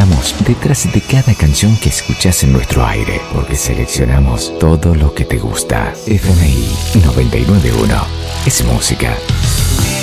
estamos detrás de cada canción que escuchás en nuestro aire, porque seleccionamos todo lo que te gusta. FMI 991 es música.